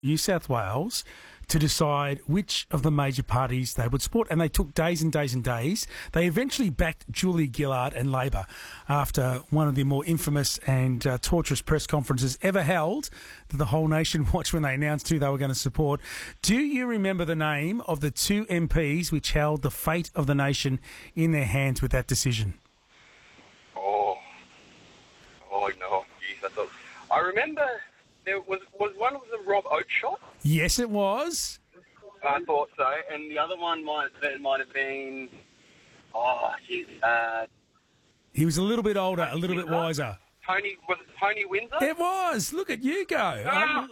New South Wales to decide which of the major parties they would support, and they took days and days and days. They eventually backed Julia Gillard and Labor after one of the more infamous and torturous press conferences ever held that the whole nation watched when they announced who they were going to support. Do you remember the name of the two MPs which held the fate of the nation in their hands with that decision? No. Jeez, I remember there was one of them Rob Oakeshott? Yes, it was. I thought so. And the other one might have been... He was a little bit older, a little bit wiser. Was it Tony Windsor? It was. Look at you go. I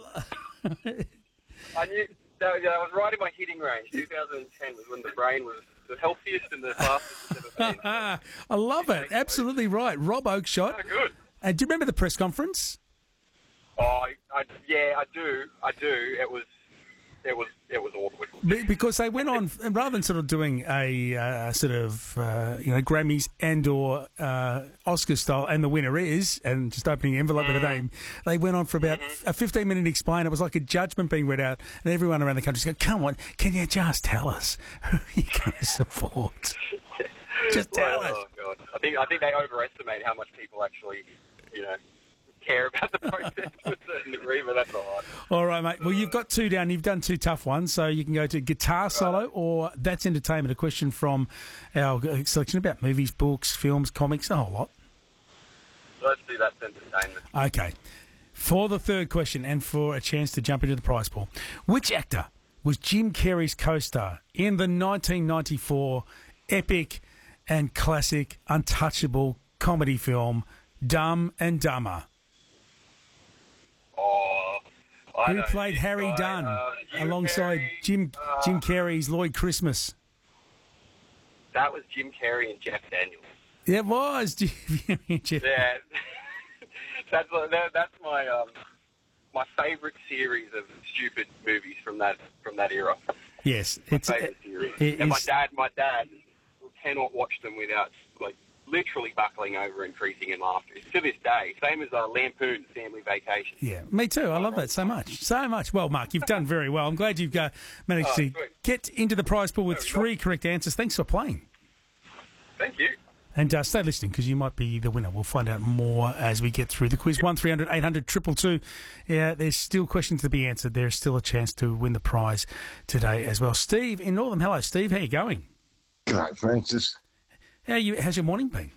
knew that was right in my hitting range. 2010 was when the brain was the healthiest and the fastest it's ever been. I love it. Absolutely right. Rob Oakeshott. Oh, good. Do you remember the press conference? I do. It was awkward. Because they went on, rather than sort of doing a Grammys and or Oscar style, and the winner is, and just opening the envelope with a name, they went on for about a 15-minute explain. It was like a judgment being read out, and everyone around the country said, "Come on, can you just tell us who you're going to support? Just tell us." Oh God, I think they overestimate how much people actually, care about the process to a certain degree, but that's all right. All right, mate. Well, you've got two down. You've done two tough ones, so you can go to guitar solo or That's Entertainment, a question from our selection about movies, books, films, comics, a whole lot. Let's do That's Entertainment. Okay. For the third question and for a chance to jump into the prize pool, which actor was Jim Carrey's co-star in the 1994 epic and classic untouchable comedy film Dumb and Dumber? Who played Harry Dunn alongside Jim Carrey's Lloyd Christmas? That was Jim Carrey and Jeff Daniels. It was. Yeah, that's my favourite series of stupid movies from that era. Yes, it's my favourite series. And my dad cannot watch them without literally buckling over and creasing in laughter. It's to this day. Same as Lampoon's Family Vacation. Yeah, me too. I love that so much. So much. Well, Mark, you've done very well. I'm glad you've managed to get into the prize pool with three correct answers. Thanks for playing. Thank you. And stay listening because you might be the winner. We'll find out more as we get through the quiz. 1300 800 222. Yeah, there's still questions to be answered. There's still a chance to win the prize today as well. Steve in Northam. Hello, Steve. How you going? G'day, Francis. How's your morning been?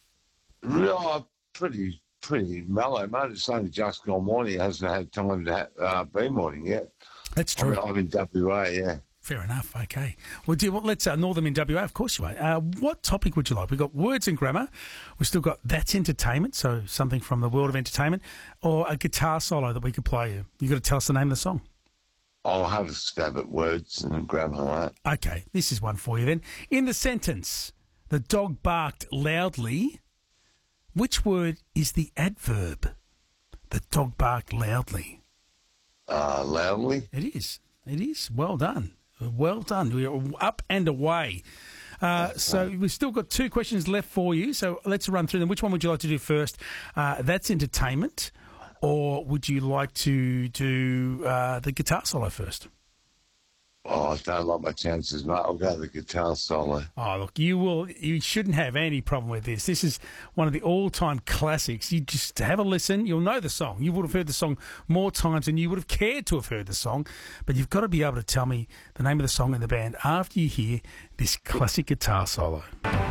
Yeah, pretty mellow, mate. It's only just gone morning. It hasn't had time to be morning yet. That's true. I'm in WA, yeah. Fair enough. Okay. Well, let's Northam in WA. Of course you are. What topic would you like? We've got words and grammar. We've still got That's Entertainment, so something from the world of entertainment, or a guitar solo that we could play you. You've got to tell us the name of the song. I'll have a stab at words and grammar, mate. Okay. This is one for you then. In the sentence, the dog barked loudly. Which word is the adverb? The dog barked loudly. Loudly? It is. It is. Well done. Well done. We're up and away. So we've still got two questions left for you. So let's run through them. Which one would you like to do first? That's entertainment. Or would you like to do the guitar solo first? Oh, I don't like my chances, mate. I'll go the guitar solo. Oh, look, you shouldn't have any problem with this. This is one of the all-time classics. You just have a listen. You'll know the song. You would have heard the song more times than you would have cared to have heard the song. But you've got to be able to tell me the name of the song and the band after you hear this classic guitar solo.